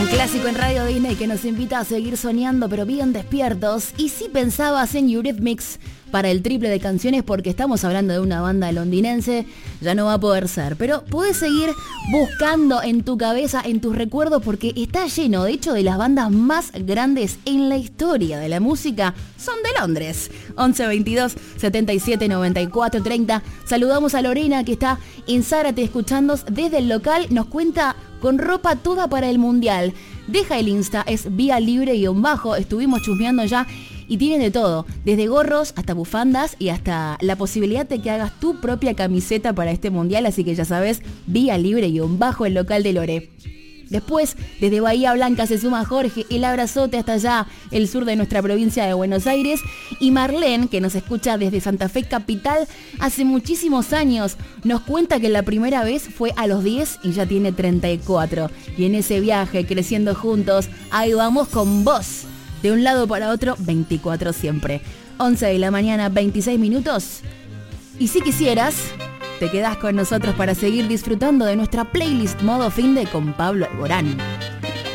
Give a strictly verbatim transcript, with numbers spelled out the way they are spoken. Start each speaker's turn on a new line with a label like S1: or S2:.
S1: Un clásico en Radio Disney que nos invita a seguir soñando pero bien despiertos. Y si pensabas en Eurythmics para el triple de canciones, porque estamos hablando de una banda londinense, ya no va a poder ser. Pero puedes seguir buscando en tu cabeza, en tus recuerdos, porque está lleno, de hecho, de las bandas más grandes en la historia de la música, son de Londres. once veintidós setenta y siete noventa y cuatro treinta. Saludamos a Lorena, que está en Zárate escuchándonos desde el local. Nos cuenta: con ropa toda para el mundial. Deja el Insta, es vía libre guión bajo. Estuvimos chusmeando ya y tienen de todo, desde gorros hasta bufandas y hasta la posibilidad de que hagas tu propia camiseta para este mundial. Así que ya sabes, vía libre guión bajo, el local de Lore. Después, desde Bahía Blanca se suma Jorge, el abrazote hasta allá, el sur de nuestra provincia de Buenos Aires. Y Marlene, que nos escucha desde Santa Fe capital hace muchísimos años, nos cuenta que la primera vez fue a los diez y ya tiene treinta y cuatro. Y en ese viaje, creciendo juntos, ahí vamos con vos, de un lado para otro, veinticuatro siempre. once de la mañana, veintiséis minutos. Y si quisieras, te quedás con nosotros para seguir disfrutando de nuestra playlist Modo Finde con Pablo Alborán.